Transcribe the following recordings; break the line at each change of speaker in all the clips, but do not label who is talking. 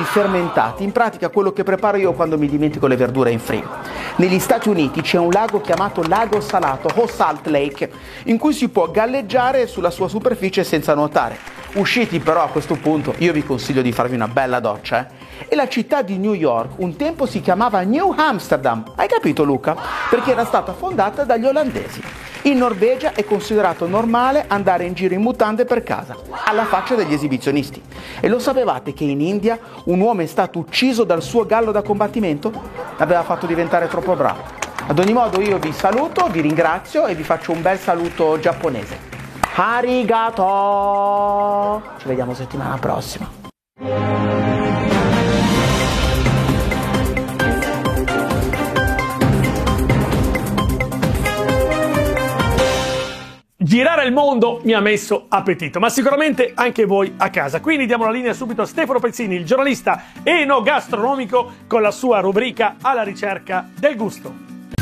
pomodori fermentati, in pratica quello che preparo io quando mi dimentico le verdure in frigo. Negli Stati Uniti c'è un lago chiamato Lago Salato, o Salt Lake, in cui si può galleggiare sulla sua superficie senza nuotare. Usciti però a questo punto, io vi consiglio di farvi una bella doccia. E la città di New York un tempo si chiamava New Amsterdam, hai capito Luca? Perché era stata fondata dagli olandesi. In Norvegia è considerato normale andare in giro in mutande per casa, alla faccia degli esibizionisti. E lo sapevate che in India un uomo è stato ucciso dal suo gallo da combattimento? L'aveva fatto diventare troppo bravo. Ad ogni modo io vi saluto, vi ringrazio e vi faccio un bel saluto giapponese. Arigato! Ci vediamo settimana prossima.
Girare il mondo mi ha messo appetito, ma sicuramente anche voi a casa. Quindi diamo la linea subito a Stefano Pezzini, il giornalista enogastronomico, con la sua rubrica Alla ricerca del gusto.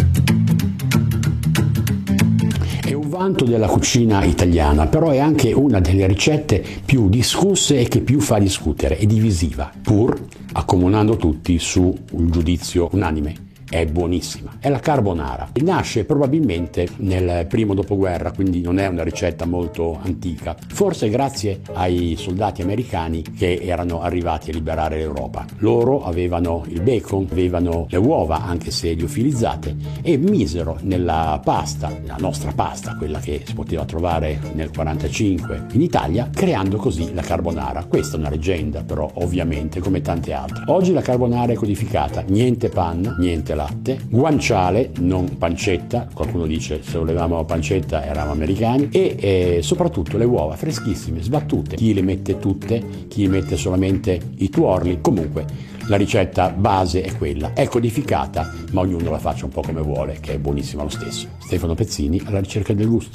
È un vanto della cucina italiana, però è anche una delle ricette più discusse e che più fa discutere, è divisiva, pur accomunando tutti su un giudizio unanime. È buonissima, è la carbonara. Nasce probabilmente nel primo dopoguerra, quindi non è una ricetta molto antica, forse grazie ai soldati americani che erano arrivati a liberare l'Europa. Loro avevano il bacon, avevano le uova, anche se liofilizzate, e misero nella pasta, la nostra pasta, quella che si poteva trovare nel 45 in Italia, creando così la carbonara. Questa è una leggenda, però ovviamente come tante altre. Oggi la carbonara è codificata, niente panna, niente latte, guanciale, non pancetta, qualcuno dice se volevamo pancetta eravamo americani, e soprattutto le uova freschissime, sbattute, chi le mette tutte, chi mette solamente i tuorli, comunque la ricetta base è quella, è codificata, ma ognuno la faccia un po' come vuole, che è buonissima lo stesso. Stefano Pezzini, alla ricerca del gusto.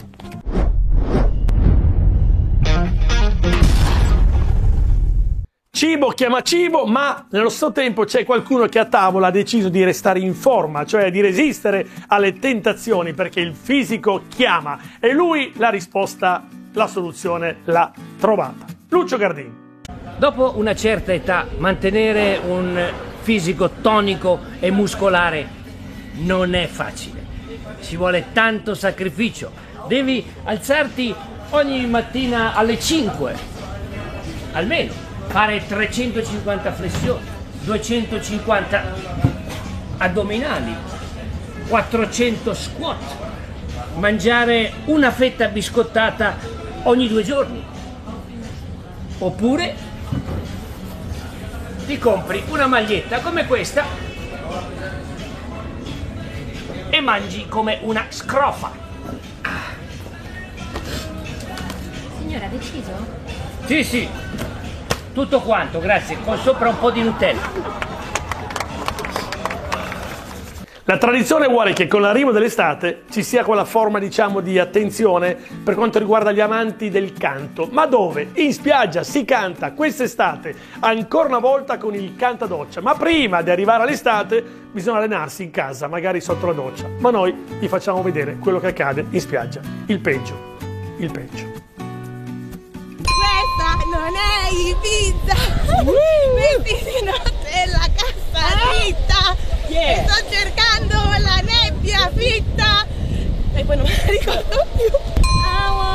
Cibo chiama cibo, ma nello stesso tempo c'è qualcuno che a tavola ha deciso di restare in forma, cioè di resistere alle tentazioni, perché il fisico chiama. E lui la risposta, la soluzione l'ha trovata. Lucio Gardini.
Dopo una certa età, mantenere un fisico tonico e muscolare non è facile. Ci vuole tanto sacrificio. Devi alzarti ogni mattina alle 5, almeno. Fare 350 flessioni, 250 addominali, 400 squat, mangiare una fetta biscottata ogni 2 giorni. Oppure ti compri una maglietta come questa e mangi come una scrofa.
Signora, ha deciso?
Sì, sì. Tutto quanto, grazie, con sopra un po' di Nutella.
La tradizione vuole che con l'arrivo dell'estate ci sia quella forma, diciamo, di attenzione per quanto riguarda gli amanti del canto. Ma dove? In spiaggia si canta quest'estate, ancora una volta con il cantadoccia. Ma prima di arrivare all'estate bisogna allenarsi in casa, magari sotto la doccia. Ma noi vi facciamo vedere quello che accade in spiaggia. Il peggio. Il peggio.
Non è Ibiza, metti di notte la cassa dritta, sto cercando la nebbia fitta e poi non me la ricordo più.